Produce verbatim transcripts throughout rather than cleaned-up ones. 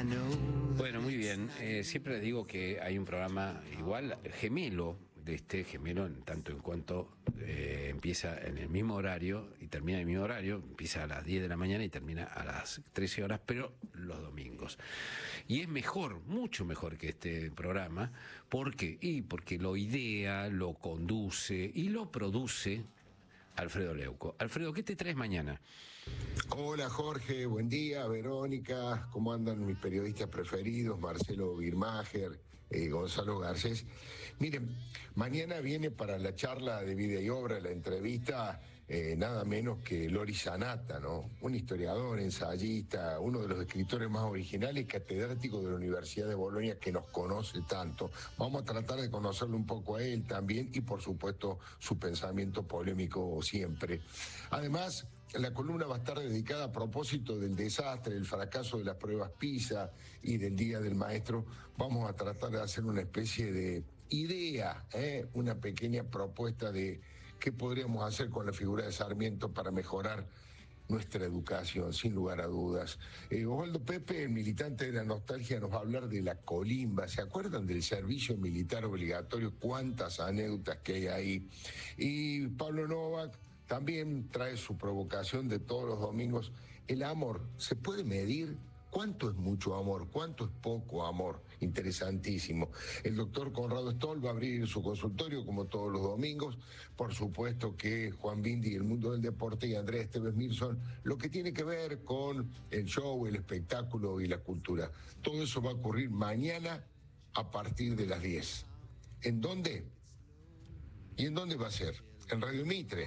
Bueno, muy bien. Eh, siempre les digo que hay un programa igual, gemelo de este, gemelo en tanto en cuanto eh, empieza en el mismo horario y termina en el mismo horario, empieza a las diez de la mañana y termina a las trece horas, pero los domingos. Y es mejor, mucho mejor que este programa, porque y porque lo idea, lo conduce y lo produce Alfredo Leuco. Alfredo, ¿qué te traes mañana? Hola Jorge, buen día, Verónica, ¿cómo andan mis periodistas preferidos? Marcelo Birmacher, eh, Gonzalo Garcés. Miren, mañana viene para la charla de vida y obra, la entrevista, eh, nada menos que Lori Sanata, ¿no? Un historiador, ensayista, uno de los escritores más originales y catedrático de la Universidad de Bolonia que nos conoce tanto. Vamos a tratar de conocerlo un poco a él también y por supuesto su pensamiento polémico siempre. Además, la columna va a estar dedicada a propósito del desastre, del fracaso de las pruebas PISA y del Día del Maestro. Vamos a tratar de hacer una especie de idea, ¿eh? una pequeña propuesta de qué podríamos hacer con la figura de Sarmiento para mejorar nuestra educación, sin lugar a dudas. Eh, Osvaldo Pepe, el militante de la nostalgia, nos va a hablar de la colimba. ¿Se acuerdan del servicio militar obligatorio? Cuántas anécdotas que hay ahí. Y Pablo Novak también trae su provocación de todos los domingos. El amor, ¿se puede medir? ¿Cuánto es mucho amor? ¿Cuánto es poco amor? Interesantísimo. El doctor Conrado Stoll va a abrir su consultorio como todos los domingos. Por supuesto que Juan Bindi, el mundo del deporte, y Andrés Esteves Mirson, lo que tiene que ver con el show, el espectáculo y la cultura. Todo eso va a ocurrir mañana a partir de las diez. ¿En dónde? ¿Y en dónde va a ser? En Radio Mitre.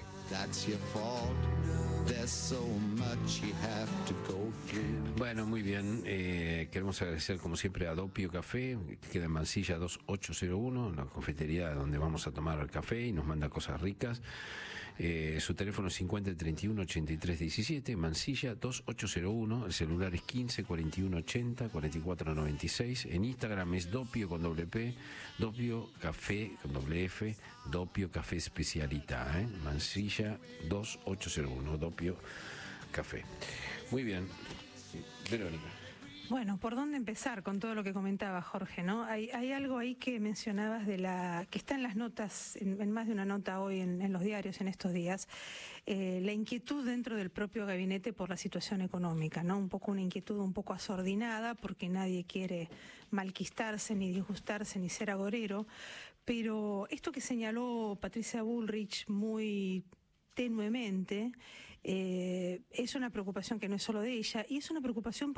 Bueno, muy bien. Eh, queremos agradecer como siempre a Doppio Café, que queda en Mansilla dos ocho cero uno, la cafetería donde vamos a tomar el café y nos manda cosas ricas. Eh, su teléfono es cincuenta treinta y uno ochenta y tres diecisiete, Mansilla dos ocho cero uno, el celular es quince cuarenta y uno ochenta cuarenta y cuatro noventa y seis, en Instagram es Doppio con doble P, Doppio Café con doble F, Doppio Café Especialita, ¿eh? Mansilla dos ocho cero uno, Doppio Café. Muy bien, Verónica. Bueno, ¿por dónde empezar con todo lo que comentaba Jorge, no? Hay, hay algo ahí que mencionabas de la que está en las notas, en, en más de una nota hoy en, en los diarios en estos días, eh, la inquietud dentro del propio gabinete por la situación económica, ¿no? Un poco una inquietud un poco asordinada porque nadie quiere malquistarse, ni disgustarse, ni ser agorero, pero esto que señaló Patricia Bullrich muy tenuemente, eh, es una preocupación que no es solo de ella, y es una preocupación